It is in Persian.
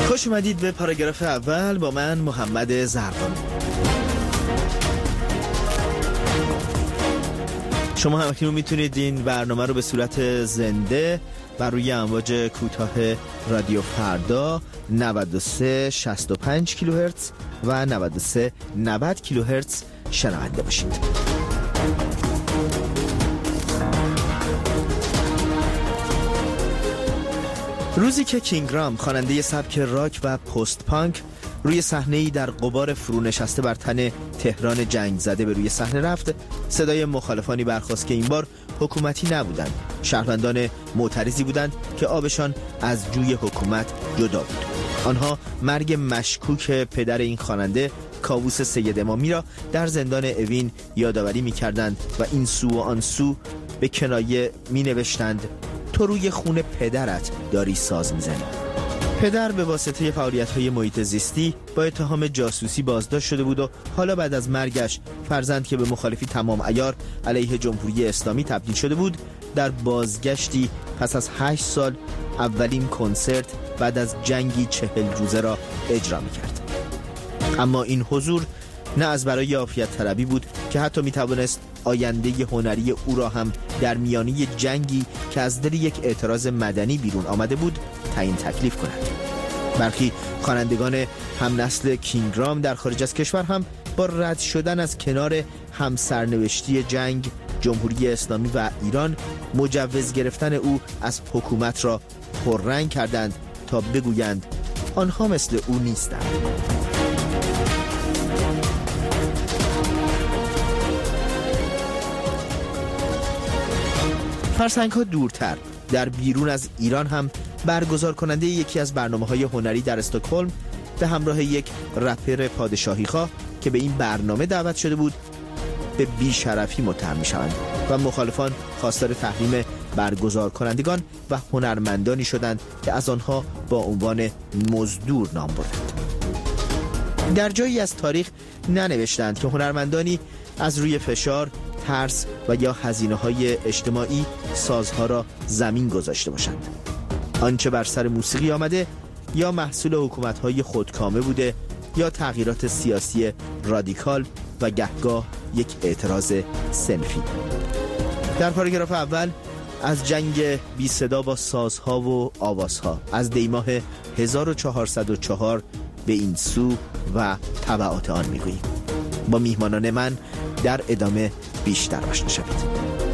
خوش اومدید به پاراگراف اول با من محمد زرقانی. شما هم اکنون میتونید این برنامه رو به صورت زنده بر روی امواج کوتاه رادیو فردا 9365 کیلوهرتز و 9390 کیلوهرتز شنونده باشید. روزی که کینگرام خواننده سبک راک و پست پانک روی صحنه‌ای در غبار فرو نشسته بر تن تهران جنگ زده به روی صحنه رفت، صدای مخالفانی برخاست که این بار حکومتی نبودند، شهروندان معترضی بودند که آبشان از جوی حکومت جدا بود. آنها مرگ مشکوک پدر این خواننده کاووس سید امامی را در زندان اوین یادآوری می‌کردند و این سو و آن سو به کنایه می‌نوشتند تو روی خون پدرت داری ساز میزنی. پدر به واسطه فعالیت‌های محیط زیستی با اتهام جاسوسی بازداشت شده بود و حالا بعد از مرگش فرزند که به مخالفی تمام عیار علیه جمهوری اسلامی تبدیل شده بود، در بازگشتی پس از 8 سال اولین کنسرت بعد از جنگی 40 روزه را اجرا می‌کرد. اما این حضور نه از برای عافیت طلبی بود که حتی میتوانست آینده هنری او را هم در میانه جنگی که از دل یک اعتراض مدنی بیرون آمده بود تعیین تکلیف کند. برخی خوانندگان هم نسل کینگرام در خارج از کشور هم با رد شدن از کنار همسرنوشتی جنگ، جمهوری اسلامی و ایران، مجوز گرفتن او از حکومت را پررنگ کردند تا بگویند آنها مثل او نیستند. فرسنگ ها دورتر در بیرون از ایران هم برگزار کننده یکی از برنامه‌های هنری در استکهلم به همراه یک رپر پادشاهی خواه که به این برنامه دعوت شده بود به بیشرفی متهم می‌شوند و مخالفان خواستار تحریم برگزار کنندگان و هنرمندانی شدند که از آنها با عنوان مزدور نام بردند. در جایی از تاریخ ننوشتند که هنرمندانی از روی فشار، ترس و یا هزینه‌های اجتماعی سازها را زمین گذاشته باشند. آنچه بر سر موسیقی آمده یا محصول حکومت‌های خودکامه بوده یا تغییرات سیاسی رادیکال و گهگاه یک اعتراض صنفی. در پاراگراف اول از جنگ بی صدا با سازها و آوازها از دیماه 1404 به این سو و تبعات آن میگوییم. با میهمانان من در ادامه بیشتر آشنا شوید.